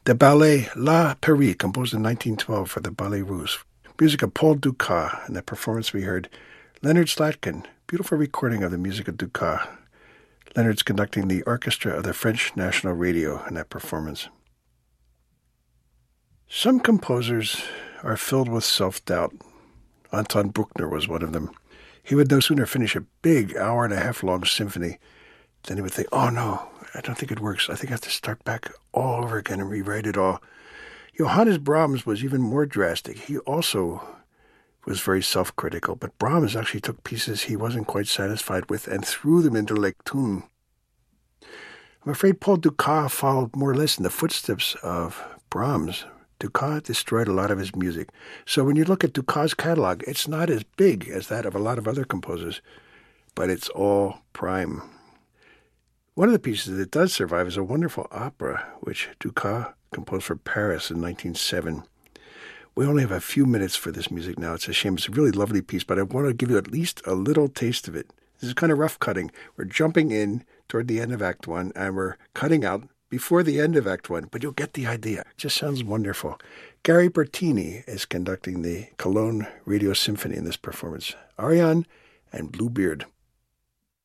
The ballet La Paris, composed in 1912 for the Ballet Russe. Music of Paul Dukas. In that performance we heard Leonard Slatkin. Beautiful recording of the music of Dukas. Leonard's conducting the orchestra of the French National Radio in that performance. Some composers are filled with self-doubt. Anton Bruckner was one of them. He would no sooner finish a big hour-and-a-half-long symphony than he would think, oh no, I don't think it works. I think I have to start back all over again and rewrite it all. Johannes Brahms was even more drastic. He also was very self-critical, but Brahms actually took pieces he wasn't quite satisfied with and threw them into Lektion. I'm afraid Paul Dukas followed more or less in the footsteps of Brahms. Dukas destroyed a lot of his music. So when you look at Dukas' catalog, it's not as big as that of a lot of other composers, but it's all prime. One of the pieces that does survive is a wonderful opera, which Dukas composed for Paris in 1907. We only have a few minutes for this music now. It's a shame. It's a really lovely piece, but I want to give you at least a little taste of it. This is kind of rough cutting. We're jumping in toward the end of Act 1, and we're cutting out before the end of Act 1, but you'll get the idea. It just sounds wonderful. Gary Bertini is conducting the Cologne Radio Symphony in this performance. Ariane and Bluebeard.